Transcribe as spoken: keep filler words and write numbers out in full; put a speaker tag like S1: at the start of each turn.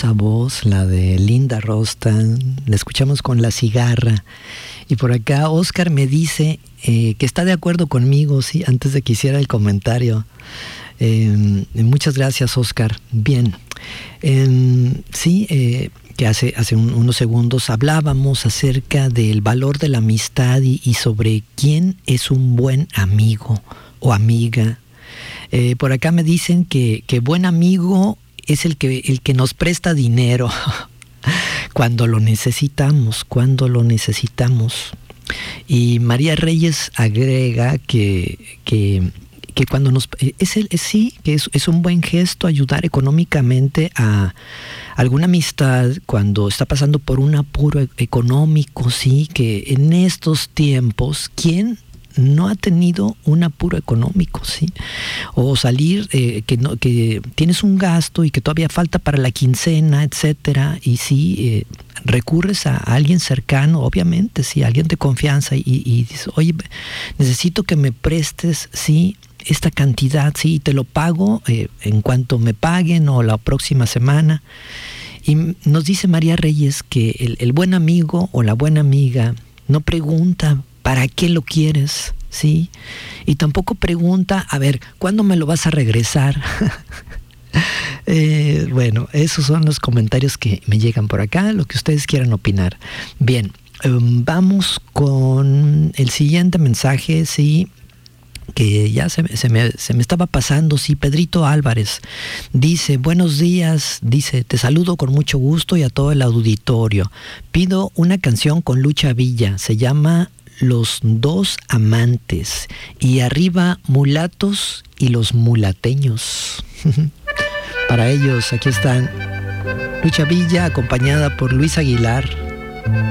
S1: hermosa voz, la de Linda Ronstadt. La escuchamos con La Cigarra. Y por acá Oscar me dice eh, que está de acuerdo conmigo, sí, antes de que hiciera el comentario. Eh, muchas gracias, Oscar. Bien. Eh, sí, eh, que hace, hace un, unos segundos hablábamos acerca del valor de la amistad y, y sobre quién es un buen amigo o amiga. Eh, por acá me dicen que, que buen amigo es el que, el que nos presta dinero cuando lo necesitamos, cuando lo necesitamos. Y María Reyes agrega que, que, que cuando nos... Es el, es, sí, que es, es un buen gesto ayudar económicamente a alguna amistad cuando está pasando por un apuro económico, sí, que en estos tiempos, ¿quién no ha tenido un apuro económico, sí? O salir, eh, que no, que tienes un gasto y que todavía falta para la quincena, etcétera, y sí, eh, recurres a alguien cercano, obviamente, sí, alguien de confianza, y, y dices, oye, necesito que me prestes, sí, esta cantidad, sí, y te lo pago eh, en cuanto me paguen o la próxima semana. Y nos dice María Reyes que el, el buen amigo o la buena amiga no pregunta ¿para qué lo quieres? ¿Sí? Y tampoco pregunta, a ver, ¿cuándo me lo vas a regresar? eh, bueno, esos son los comentarios que me llegan por acá, lo que ustedes quieran opinar. Bien, um, vamos con el siguiente mensaje, sí, que ya se, se, me, se me estaba pasando, sí, Pedrito Álvarez dice, buenos días, dice, te saludo con mucho gusto y a todo el auditorio. Pido una canción con Lucha Villa, se llama Los Dos Amantes, y arriba Mulatos y los Mulateños. Para ellos, aquí están Lucha Villa acompañada por Luis Aguilar.